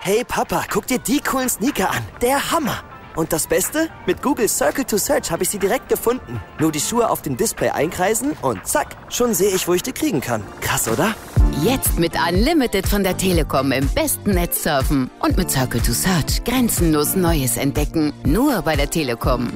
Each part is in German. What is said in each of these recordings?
Hey Papa, guck dir die coolen Sneaker an. Der Hammer. Und das Beste? Mit Google Circle to Search habe ich sie direkt gefunden. Nur die Schuhe auf dem Display einkreisen und zack, schon sehe ich, wo ich die kriegen kann. Krass, oder? Jetzt mit Unlimited von der Telekom im besten Netz surfen. Und mit Circle to Search grenzenlos Neues entdecken. Nur bei der Telekom.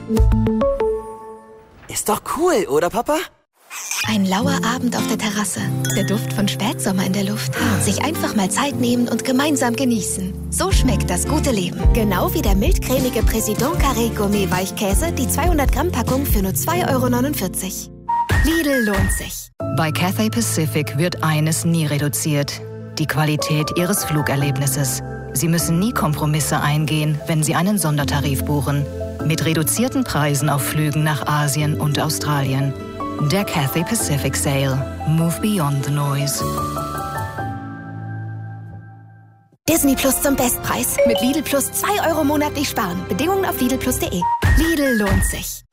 Ist doch cool, oder Papa? Ein lauer Abend auf der Terrasse. Der Duft von Spätsommer in der Luft. Sich einfach mal Zeit nehmen und gemeinsam genießen. So schmeckt das gute Leben. Genau wie der mildcremige Président Carré Gourmet Weichkäse, die 200 Gramm Packung für nur 2,49 €. Lidl lohnt sich. Bei Cathay Pacific wird eines nie reduziert: die Qualität Ihres Flugerlebnisses. Sie müssen nie Kompromisse eingehen, wenn Sie einen Sondertarif buchen. Mit reduzierten Preisen auf Flügen nach Asien und Australien. Der Cathay Pacific Sale. Move beyond the noise. Disney Plus zum Bestpreis. Mit Lidl Plus 2 € monatlich sparen. Bedingungen auf lidlplus.de. Lidl lohnt sich.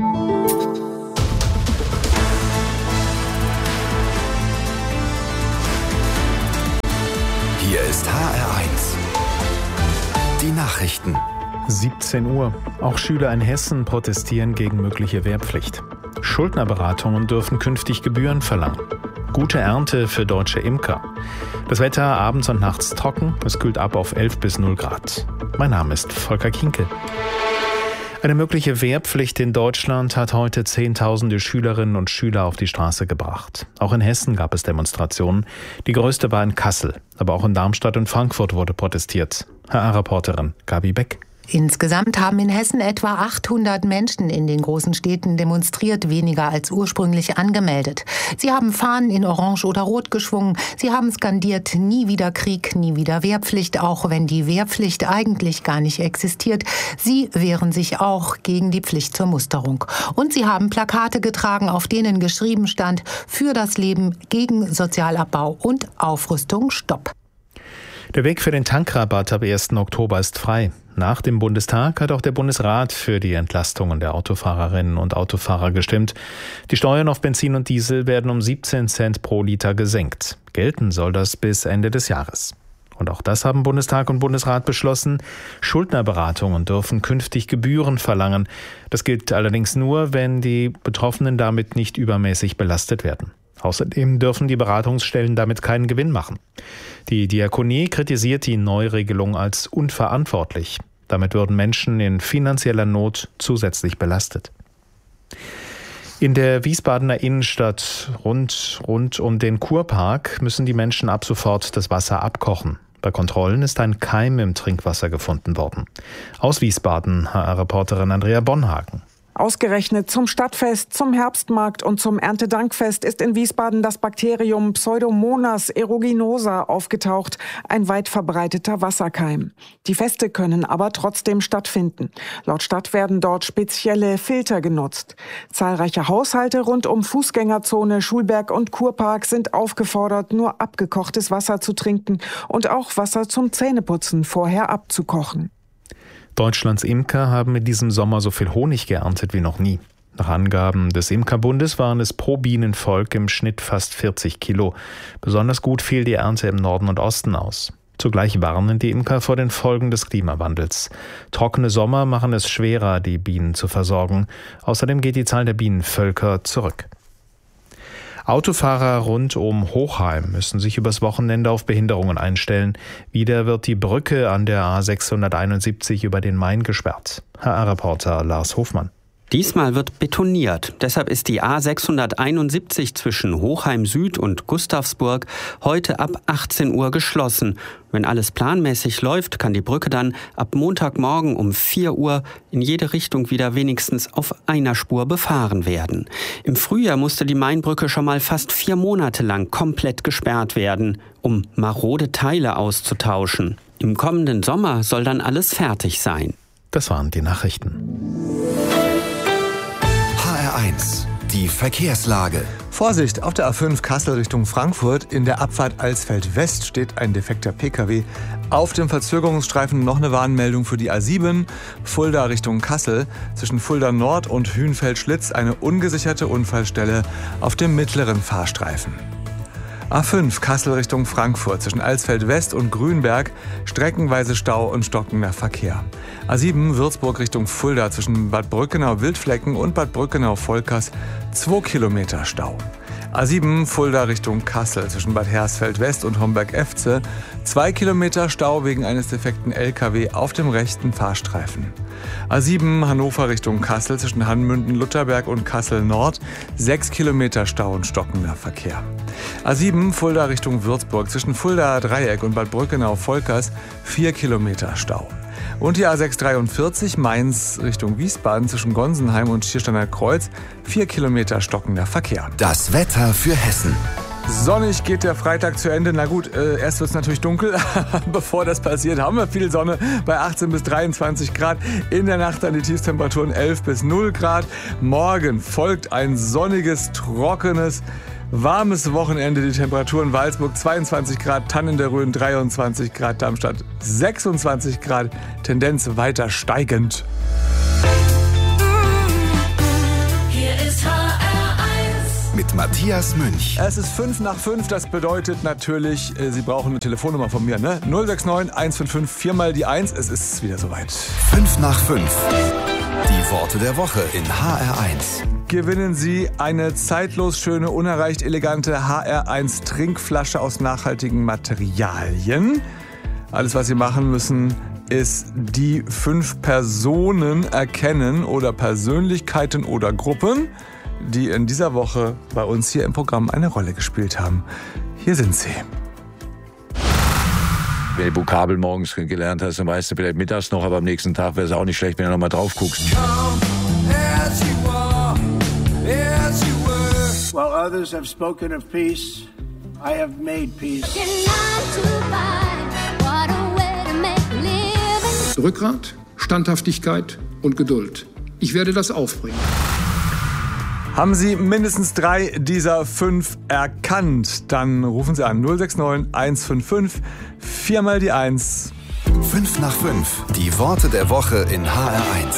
Hier ist HR1. Die Nachrichten. 17 Uhr. Auch Schüler in Hessen protestieren gegen mögliche Wehrpflicht. Schuldnerberatungen dürfen künftig Gebühren verlangen. Gute Ernte für deutsche Imker. Das Wetter abends und nachts trocken. Es kühlt ab auf 11 bis 0 Grad. Mein Name ist Volker Kinkel. Eine mögliche Wehrpflicht in Deutschland hat heute Zehntausende Schülerinnen und Schüler auf die Straße gebracht. Auch in Hessen gab es Demonstrationen. Die größte war in Kassel. Aber auch in Darmstadt und Frankfurt wurde protestiert. HR-Reporterin Gabi Beck. Insgesamt haben in Hessen etwa 800 Menschen in den großen Städten demonstriert, weniger als ursprünglich angemeldet. Sie haben Fahnen in Orange oder Rot geschwungen. Sie haben skandiert: Nie wieder Krieg, nie wieder Wehrpflicht, auch wenn die Wehrpflicht eigentlich gar nicht existiert. Sie wehren sich auch gegen die Pflicht zur Musterung. Und sie haben Plakate getragen, auf denen geschrieben stand: Für das Leben, gegen Sozialabbau und Aufrüstung, Stopp. Der Weg für den Tankrabatt ab 1. Oktober ist frei. Nach dem Bundestag hat auch der Bundesrat für die Entlastungen der Autofahrerinnen und Autofahrer gestimmt. Die Steuern auf Benzin und Diesel werden um 17 Cent pro Liter gesenkt. Gelten soll das bis Ende des Jahres. Und auch das haben Bundestag und Bundesrat beschlossen. Schuldnerberatungen dürfen künftig Gebühren verlangen. Das gilt allerdings nur, wenn die Betroffenen damit nicht übermäßig belastet werden. Außerdem dürfen die Beratungsstellen damit keinen Gewinn machen. Die Diakonie kritisiert die Neuregelung als unverantwortlich. Damit würden Menschen in finanzieller Not zusätzlich belastet. In der Wiesbadener Innenstadt rund um den Kurpark müssen die Menschen ab sofort das Wasser abkochen. Bei Kontrollen ist ein Keim im Trinkwasser gefunden worden. Aus Wiesbaden, HR-Reporterin Andrea Bonhagen. Ausgerechnet zum Stadtfest, zum Herbstmarkt und zum Erntedankfest ist in Wiesbaden das Bakterium Pseudomonas aeruginosa aufgetaucht, ein weit verbreiteter Wasserkeim. Die Feste können aber trotzdem stattfinden. Laut Stadt werden dort spezielle Filter genutzt. Zahlreiche Haushalte rund um Fußgängerzone, Schulberg und Kurpark sind aufgefordert, nur abgekochtes Wasser zu trinken und auch Wasser zum Zähneputzen vorher abzukochen. Deutschlands Imker haben in diesem Sommer so viel Honig geerntet wie noch nie. Nach Angaben des Imkerbundes waren es pro Bienenvolk im Schnitt fast 40 Kilo. Besonders gut fiel die Ernte im Norden und Osten aus. Zugleich warnen die Imker vor den Folgen des Klimawandels. Trockene Sommer machen es schwerer, die Bienen zu versorgen. Außerdem geht die Zahl der Bienenvölker zurück. Autofahrer rund um Hochheim müssen sich übers Wochenende auf Behinderungen einstellen. Wieder wird die Brücke an der A671 über den Main gesperrt. HR-Reporter Lars Hofmann. Diesmal wird betoniert. Deshalb ist die A671 zwischen Hochheim Süd und Gustavsburg heute ab 18 Uhr geschlossen. Wenn alles planmäßig läuft, kann die Brücke dann ab Montagmorgen um 4 Uhr in jede Richtung wieder wenigstens auf einer Spur befahren werden. Im Frühjahr musste die Mainbrücke schon mal fast 4 Monate lang komplett gesperrt werden, um marode Teile auszutauschen. Im kommenden Sommer soll dann alles fertig sein. Das waren die Nachrichten. HR1, die Verkehrslage. Vorsicht, auf der A5 Kassel Richtung Frankfurt. In der Abfahrt Alsfeld West steht ein defekter Pkw. Auf dem Verzögerungsstreifen noch eine Warnmeldung für die A7, Fulda Richtung Kassel. Zwischen Fulda Nord und Hühnfeld-Schlitz eine ungesicherte Unfallstelle auf dem mittleren Fahrstreifen. A5 Kassel Richtung Frankfurt zwischen Alsfeld West und Grünberg streckenweise Stau und stockender Verkehr. A7 Würzburg Richtung Fulda zwischen Bad Brückenau-Wildflecken und Bad Brückenau-Volkers 2 Kilometer Stau. A7 Fulda Richtung Kassel zwischen Bad Hersfeld West und Homberg-Efze 2 Kilometer Stau wegen eines defekten LKW auf dem rechten Fahrstreifen. A7 Hannover Richtung Kassel zwischen Hanmünden-Lutterberg und Kassel Nord 6 Kilometer Stau und stockender Verkehr. A7 Fulda Richtung Würzburg zwischen Fuldaer Dreieck und Bad Brückenau-Volkers 4 Kilometer Stau. Und die A643 Mainz Richtung Wiesbaden zwischen Gonsenheim und Schiersteiner Kreuz 4 Kilometer stockender Verkehr. Das Wetter für Hessen. Sonnig geht der Freitag zu Ende. Na gut, erst wird es natürlich dunkel. Bevor das passiert, haben wir viel Sonne bei 18 bis 23 Grad. In der Nacht dann die Tiefstemperaturen 11 bis 0 Grad. Morgen folgt ein sonniges, trockenes, warmes Wochenende. Die Temperaturen Walsburg 22 Grad, Tannen der Rhön 23 Grad, Darmstadt 26 Grad. Tendenz weiter steigend. Mit Matthias Münch. Es ist 5 nach 5, das bedeutet natürlich, Sie brauchen eine Telefonnummer von mir, ne? 069 155 4 mal die 1, es ist wieder soweit. 5 nach 5. Die Worte der Woche in HR1. Gewinnen Sie eine zeitlos schöne, unerreicht elegante HR1 Trinkflasche aus nachhaltigen Materialien. Alles, was Sie machen müssen, ist die 5 Personen erkennen oder Persönlichkeiten oder Gruppen, die in dieser Woche bei uns hier im Programm eine Rolle gespielt haben. Hier sind sie. Wenn du Vokabel morgens gelernt hast, dann weißt du vielleicht mittags noch, aber am nächsten Tag wäre es auch nicht schlecht, wenn du noch mal drauf guckst. While others have spoken of peace, I have made peace. Rückgrat, Standhaftigkeit und Geduld. Ich werde das aufbringen. Haben Sie mindestens 3 dieser 5 erkannt? Dann rufen Sie an 069 155 4 mal die 1. 5 nach 5. Die Worte der Woche in HR1.